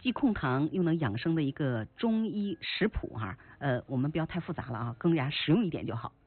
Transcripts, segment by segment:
既控糖又能养生的一个中医食谱哈。我们不要太复杂了啊，更加实用一点就好。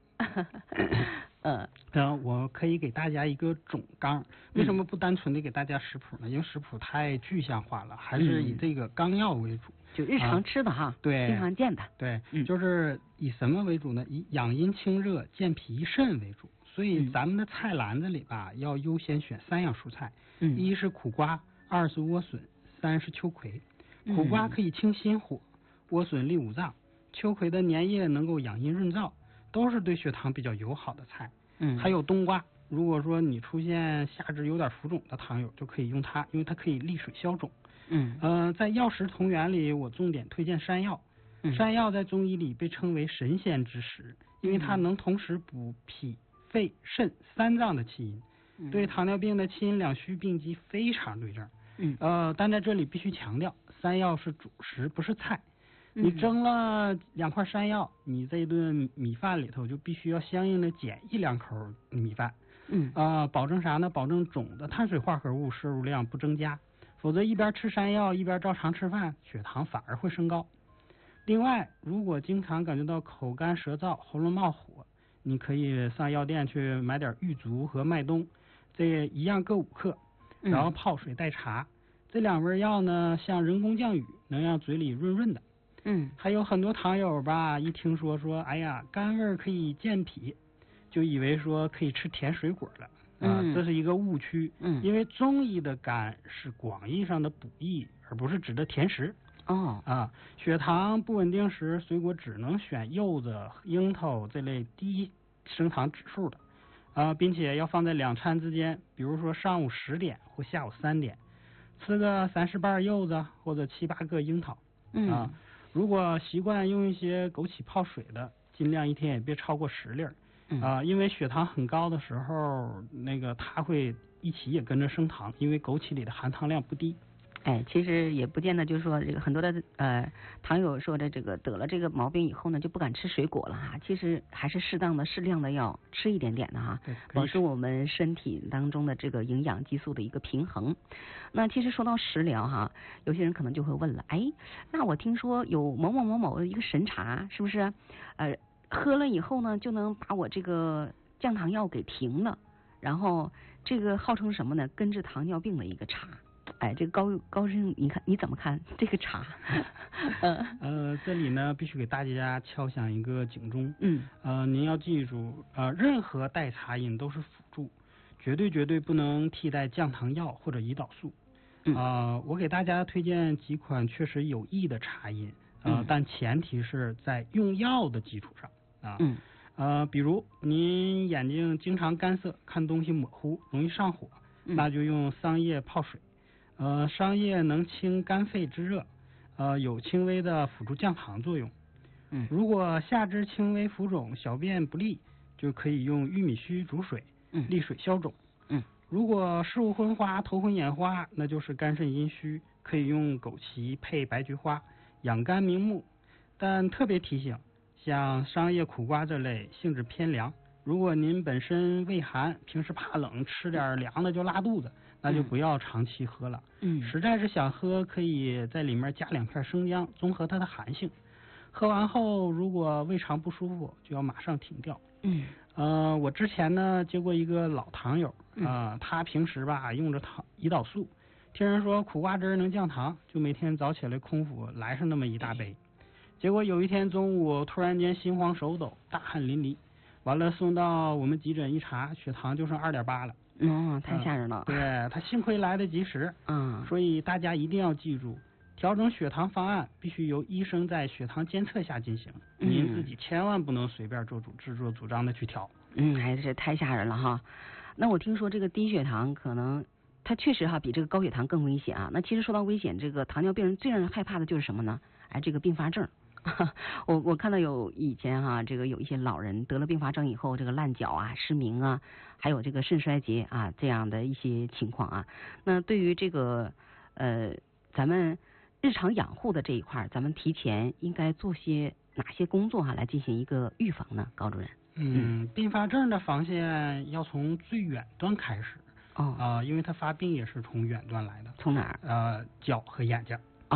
我可以给大家一个总纲。为什么不单纯的给大家食谱呢？因为食谱太具象化了，还是以这个纲要为主， 就日常吃的哈， 对， 经常见的。 对，就是以什么为主呢？以养阴清热、健脾肾为主。所以咱们的菜篮子里吧，要优先选3样蔬菜，一是苦瓜，2是莴笋，3是秋葵。苦瓜可以清心火，莴笋利五脏，秋葵的粘液能够养阴润燥，都是对血糖比较友好的菜。还有冬瓜，如果说你出现下肢有点浮肿的糖友，就可以用它，因为它可以利水消肿。在药食同源里，我重点推荐山药。山药在中医里被称为神仙之食，因为它能同时补脾、肺、肾3脏的气阴，对糖尿病的气阴两虚病机非常对症。但在这里必须强调，山药是主食，不是菜。你蒸了2块山药，你这一顿米饭里头就必须要相应的减1-2口米饭。保证啥呢？保证总的碳水化合物摄入量不增加，否则一边吃山药一边照常吃饭，血糖反而会升高。另外，如果经常感觉到口干舌燥、喉咙冒火，你可以上药店去买点玉竹和麦冬，这一样各5克，然后泡水代茶。这2味药呢，像人工降雨，能让嘴里润润的。还有很多糖友吧，一听说哎呀，甘味可以健脾，就以为说可以吃甜水果了。这是一个误区。因为中医的甘是广义上的补益，而不是指的甜食。血糖不稳定时，水果只能选柚子、樱桃这类低升糖指数的，并且要放在2餐之间，比如说上午10点或下午3点，吃个30瓣柚子或者7-8个樱桃。如果习惯用一些枸杞泡水的，尽量一天也别超过10粒。因为血糖很高的时候，它会一起也跟着升糖，因为枸杞里的含糖量不低。 其实也不见得就是说这个很多的糖友说的这个得了这个毛病以后呢，就不敢吃水果了哈。其实还是适量的要吃一点点的哈，保持我们身体当中的这个营养激素的一个平衡。那其实说到食疗哈，有些人可能就会问了，那我听说有某某某某的一个神茶，是不是喝了以后呢，就能把我这个降糖药给停了，然后这个号称什么呢？根治糖尿病的一个茶。这个高生，你怎么看这个茶？ 这里呢必须给大家敲响一个警钟。您要记住，任何代茶饮都是辅助，绝对不能替代降糖药或者胰岛素。我给大家推荐几款确实有益的茶饮，但前提是在用药的基础上。比如您眼睛经常干涩，看东西模糊，容易上火，那就用桑叶泡水。桑叶能清肝肺之热，有轻微的辅助降糖作用。如果下肢轻微浮肿、小便不利，就可以用玉米须煮水，利水消肿。如果视物昏花、头昏眼花，那就是肝肾阴虚，可以用枸杞配白菊花，养肝明目。但特别提醒，像桑叶、苦瓜这类性质偏凉，如果您本身畏寒，平时怕冷，吃点凉的就拉肚子，那就不要长期喝了。实在是想喝，可以在里面加2片生姜，综合它的寒性。喝完后，如果胃肠不舒服，就要马上停掉。我之前呢接过一个老糖友，他平时吧用着胰岛素，听人说苦瓜汁能降糖，就每天早起来空腹来上那么1大杯。结果有一天中午突然间心慌手抖，大汗淋漓，完了送到我们急诊一查，血糖就剩2.8了。 太吓人了。 对，他幸亏来得及时。所以大家一定要记住，调整血糖方案必须由医生在血糖监测下进行，您自己千万不能随便自作主张的去调。 还是太吓人了哈。那我听说这个低血糖可能它确实比这个高血糖更危险啊。那其实说到危险，这个糖尿病人最让人害怕的就是什么呢？这个并发症。我看到以前这个有一些老人得了并发症以后，这个烂脚失明还有这个肾衰竭这样的一些情况那对于这个咱们日常养护的这一块，咱们提前应该做些哪些工作来进行一个预防呢？高主任。 并发症的防线要从最远端开始。因为它发病也是从远端来的。 从哪儿？ 脚和眼睛。